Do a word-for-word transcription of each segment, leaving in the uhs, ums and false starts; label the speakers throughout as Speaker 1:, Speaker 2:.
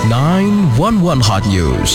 Speaker 1: sembilan satu satu Hot News.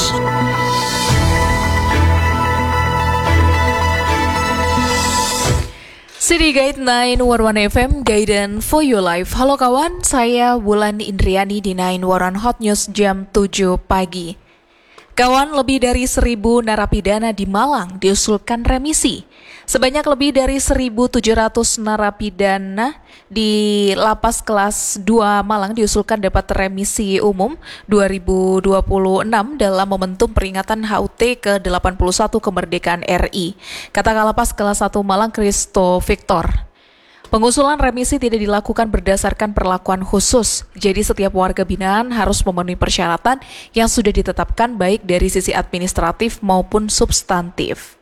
Speaker 2: City Guide sembilan satu satu F M, Guidance for Your Life. Halo kawan, saya Wulan Indriani di sembilan satu satu Hot News jam tujuh pagi. Kawan, lebih dari seribu narapidana di Malang diusulkan remisi. Sebanyak lebih dari seribu tujuh ratus narapidana di Lapas Kelas dua Malang diusulkan dapat remisi umum dua ribu dua puluh enam dalam momentum peringatan H U T ke delapan puluh satu kemerdekaan R I. Kata Kalapas Kelas satu Malang, Kristo Victor. Pengusulan remisi tidak dilakukan berdasarkan perlakuan khusus, jadi setiap warga binaan harus memenuhi persyaratan yang sudah ditetapkan baik dari sisi administratif maupun substantif.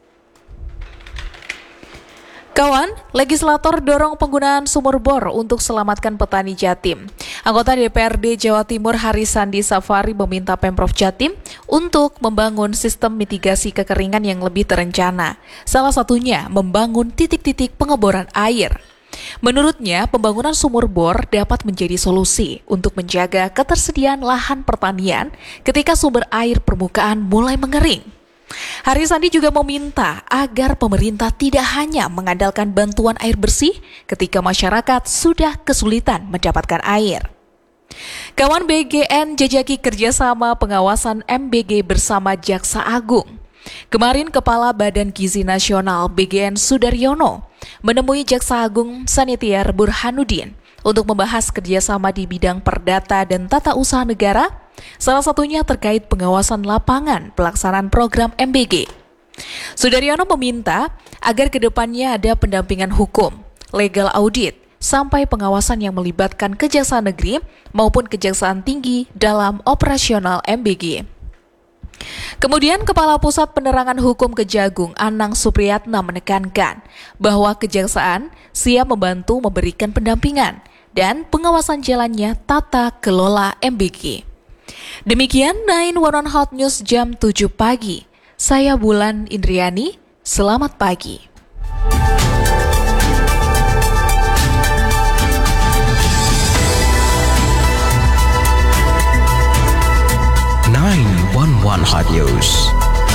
Speaker 2: Kawan, legislator dorong penggunaan sumur bor untuk selamatkan petani Jatim. Anggota D P R D Jawa Timur Harisandi Safari meminta Pemprov Jatim untuk membangun sistem mitigasi kekeringan yang lebih terencana. Salah satunya membangun titik-titik pengeboran air. Menurutnya, pembangunan sumur bor dapat menjadi solusi untuk menjaga ketersediaan lahan pertanian ketika sumber air permukaan mulai mengering. Harisandi juga meminta agar pemerintah tidak hanya mengandalkan bantuan air bersih ketika masyarakat sudah kesulitan mendapatkan air. Kawan, B G N jajaki kerjasama pengawasan M B G bersama Jaksa Agung. Kemarin Kepala Badan Gizi Nasional B G N Sudaryono menemui Jaksa Agung Sanitiar Burhanuddin untuk membahas kerjasama di bidang perdata dan tata usaha negara, salah satunya terkait pengawasan lapangan pelaksanaan program M B G. Sudaryono meminta agar kedepannya ada pendampingan hukum, legal audit, sampai pengawasan yang melibatkan Kejaksaan Negeri maupun Kejaksaan Tinggi dalam operasional M B G. Kemudian Kepala Pusat Penerangan Hukum Kejagung Anang Supriyatna menekankan bahwa Kejaksaan siap membantu memberikan pendampingan dan pengawasan jalannya tata kelola M B G. Demikian sembilan satu satu Hot News jam tujuh pagi. Saya Wulan Indriani, selamat pagi.